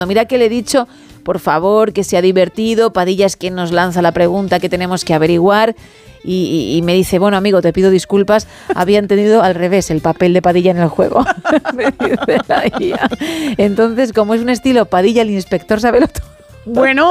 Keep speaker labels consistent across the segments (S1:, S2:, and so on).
S1: Mira que le he dicho, por favor, que sea divertido. Padilla es quien nos lanza la pregunta que tenemos que averiguar. Y me dice, bueno, amigo, te pido disculpas, había entendido al revés el papel de Padilla en el juego. Me dice la IA. Entonces, como es un estilo Padilla, el inspector sabelo todo.
S2: Bueno.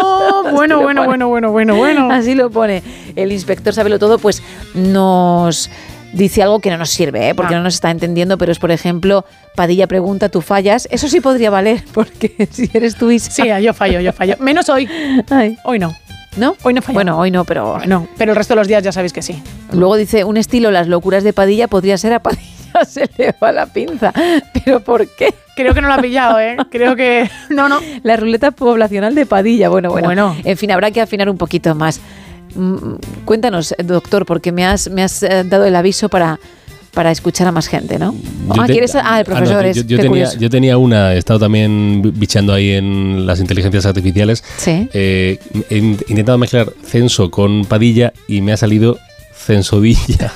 S1: Así lo pone. El inspector sabelo todo, pues nos dice algo que no nos sirve, porque no nos está entendiendo, pero es, por ejemplo, Padilla pregunta, tú fallas. Eso sí podría valer, porque si eres tú, Isa.
S2: Sí, yo fallo. Menos hoy.
S1: Ay.
S2: Hoy no.
S1: ¿No?
S2: Hoy no falla.
S1: Bueno, hoy no, pero...
S2: No, pero el resto de los días ya sabéis que sí.
S1: Luego dice, un estilo, las locuras de Padilla, podría ser a Padilla se le va la pinza. ¿Pero por qué?
S2: Creo que no lo ha pillado, ¿eh? Creo que... No.
S1: La ruleta poblacional de Padilla. Bueno. En fin, habrá que afinar un poquito más. Cuéntanos, doctor, porque me has dado el aviso para escuchar a más gente, ¿no? El profesor
S3: yo tenía he estado también bicheando ahí en las inteligencias artificiales.
S1: Sí.
S3: He intentado mezclar censo con Padilla y me ha salido censodilla.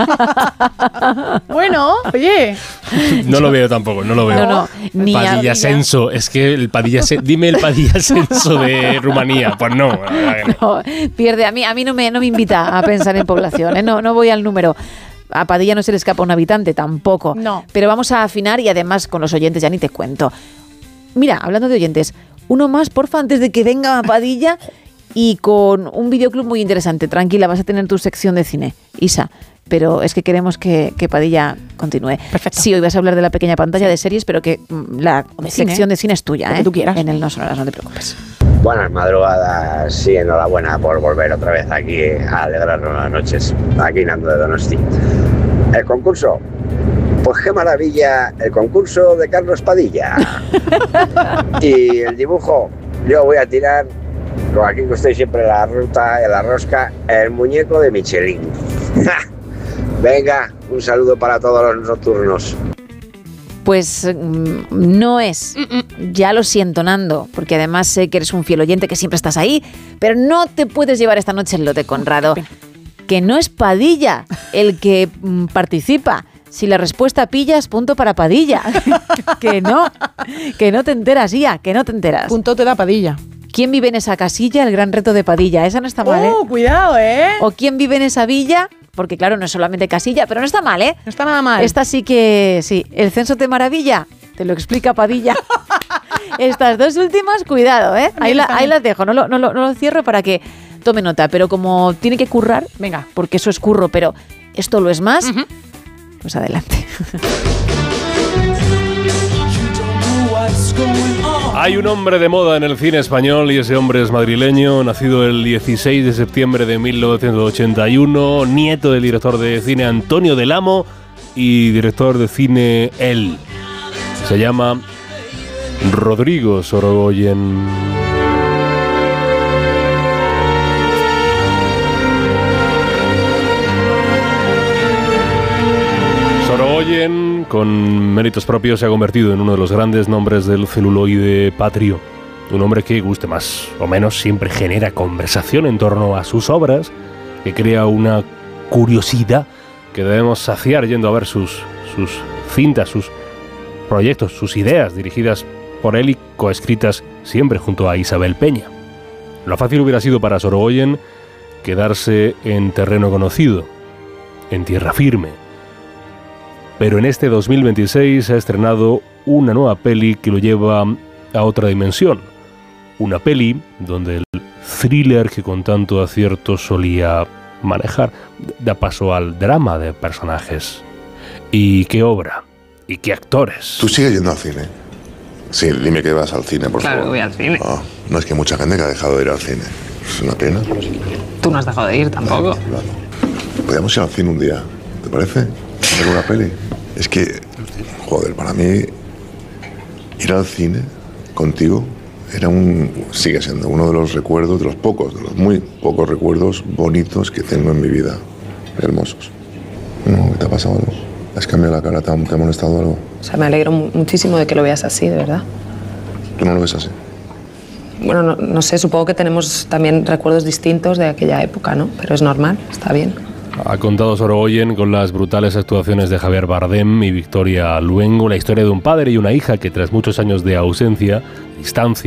S2: Bueno, oye.
S3: No lo veo tampoco, no lo veo.
S1: No, ni
S3: Padilla Censo, es que el Padilla dime el Padilla Censo de Rumanía. Pues no.
S1: No, pierde, a mí no me invita a pensar en población, ¿eh? No voy al número. A Padilla no se le escapa un habitante, tampoco.
S2: No.
S1: Pero vamos a afinar y además con los oyentes ya ni te cuento. Mira, hablando de oyentes, uno más, porfa, antes de que venga Padilla y con un videoclub muy interesante. Tranquila, vas a tener tu sección de cine, Isa. Pero es que queremos que Padilla continúe.
S2: Perfecto.
S1: Sí, hoy vas a hablar de la pequeña pantalla de series, pero que la sección de cine es tuya,
S2: lo que tú quieras.
S1: En el No Sonoras, no te preocupes.
S4: Buenas madrugadas, sí, enhorabuena por volver otra vez aquí a alegrarnos las noches, aquí Nando de Donosti. El concurso, pues qué maravilla, el concurso de Carlos Padilla. Y el dibujo, yo voy a tirar, como aquí que estoy siempre en la ruta, en la rosca, el muñeco de Michelin. Venga, un saludo para todos los nocturnos.
S1: Pues no es. Ya lo siento, Nando, porque además sé que eres un fiel oyente, que siempre estás ahí, pero no te puedes llevar esta noche el lote, Conrado. Que no es Padilla el que participa. Si la respuesta pillas, punto para Padilla. Que no te enteras, Ia, que no te enteras.
S2: Punto te da Padilla.
S1: ¿Quién vive en esa casilla? El gran reto de Padilla. Esa no está mal, ¿eh?
S2: Cuidado, ¿eh?
S1: ¿O quién vive en esa villa? Porque claro, no es solamente casilla, pero no está mal, ¿eh?
S2: No está nada mal.
S1: Esta sí que sí. ¿El censo te maravilla? Te lo explica Padilla. Estas dos últimas, cuidado, ¿eh? Ahí las dejo. No lo cierro para que tome nota. Pero como tiene que currar, venga, porque eso es curro, pero esto lo es más, pues adelante.
S3: Hay un hombre de moda en el cine español y ese hombre es madrileño, nacido el 16 de septiembre de 1981, nieto del director de cine Antonio del Amo y director de cine Él. Se llama Rodrigo Sorogoyen. Sorogoyen, con méritos propios, se ha convertido en uno de los grandes nombres del celuloide patrio. Un hombre que, guste más o menos, siempre genera conversación en torno a sus obras, que crea una curiosidad que debemos saciar yendo a ver sus cintas, sus proyectos, sus ideas, dirigidas por él y coescritas siempre junto a Isabel Peña. Lo fácil hubiera sido para Sorogoyen quedarse en terreno conocido, en tierra firme. Pero en este 2026 ha estrenado una nueva peli que lo lleva a otra dimensión. Una peli donde el thriller que con tanto acierto solía manejar da paso al drama de personajes. ¿Y qué obra? ¿Y qué actores?
S5: ¿Tú sigues yendo al cine? Sí, dime que vas al cine, por favor.
S6: Claro que voy al cine.
S5: No, es que hay mucha gente que ha dejado de ir al cine. Es una pena.
S6: Tú no has dejado de ir tampoco.
S5: Claro. Podríamos ir al cine un día, ¿te parece? Ver una peli. Es que, joder, para mí ir al cine contigo sigue siendo uno de los recuerdos, de los muy pocos recuerdos bonitos que tengo en mi vida. Hermosos. No, ¿qué te ha pasado algo? ¿Has cambiado la cara? ¿Te ha molestado algo?
S6: O sea, me alegro muchísimo de que lo veas así, de verdad.
S5: ¿Tú no lo ves así?
S6: Bueno, no sé, supongo que tenemos también recuerdos distintos de aquella época, ¿no? Pero es normal, está bien.
S3: Ha contado Sorogoyen con las brutales actuaciones de Javier Bardem y Victoria Luengo la historia de un padre y una hija que tras muchos años de ausencia, distancia,